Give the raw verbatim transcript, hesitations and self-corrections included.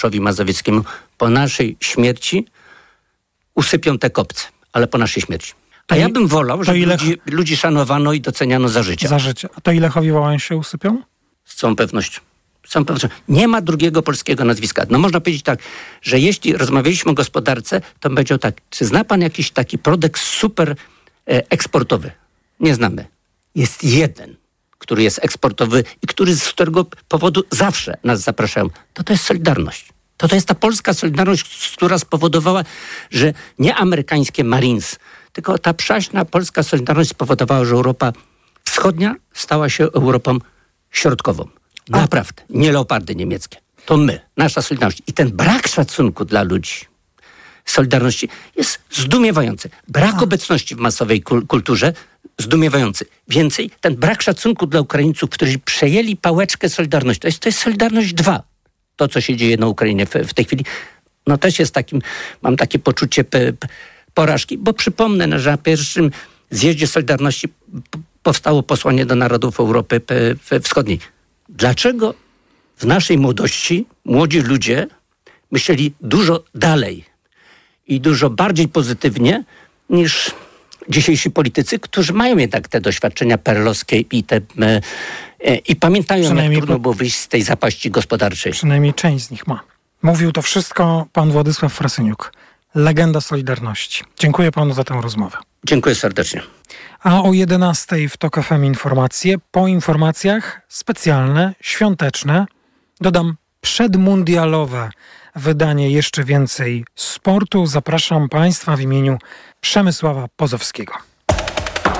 Mazowieckiemu, po naszej śmierci usypią te kopce, ale po naszej śmierci. A ja bym wolał, żeby ile... ludzi, ludzi szanowano i doceniano za życia. Za życie. A to ile Lechowi Wałęsie się usypią? Z całą pewnością. Z całą pewnością. Nie ma drugiego polskiego nazwiska. No można powiedzieć tak, że jeśli rozmawialiśmy o gospodarce, to bym powiedział tak, czy zna pan jakiś taki produkt super e, eksportowy? Nie znamy. Jest jeden, który jest eksportowy i który, z którego powodu zawsze nas zapraszają. To to jest Solidarność. To to jest ta polska Solidarność, która spowodowała, że nie amerykańskie Marines, tylko ta przaśna polska Solidarność spowodowała, że Europa Wschodnia stała się Europą Środkową. Naprawdę. Nie leopardy niemieckie. To my, nasza Solidarność. I ten brak szacunku dla ludzi, Solidarności jest zdumiewający. Brak A. obecności w masowej kul- kulturze zdumiewający. Więcej, ten brak szacunku dla Ukraińców, którzy przejęli pałeczkę Solidarności. To jest, to jest Solidarność dwa. To, co się dzieje na Ukrainie w, w tej chwili, no też jest takim, mam takie poczucie p- p- porażki, bo przypomnę, że na pierwszym zjeździe Solidarności p- powstało posłanie do narodów Europy p- p- Wschodniej. Dlaczego w naszej młodości młodzi ludzie myśleli dużo dalej i dużo bardziej pozytywnie niż dzisiejsi politycy, którzy mają jednak te doświadczenia perelowskie i, te, e, e, i pamiętają, jak trudno było wyjść z tej zapaści gospodarczej. Przynajmniej część z nich ma. Mówił to wszystko pan Władysław Frasyniuk, legenda Solidarności. Dziękuję panu za tę rozmowę. Dziękuję serdecznie. A o jedenastej w TOK F M informacje. Po informacjach specjalne, świąteczne. Dodam przedmundialowe wydanie Jeszcze Więcej Sportu. Zapraszam państwa w imieniu Przemysława Pozowskiego.